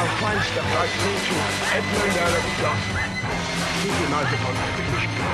fine stuff like Nature, Edmund Eric Johnson. Keep your nose upon everything.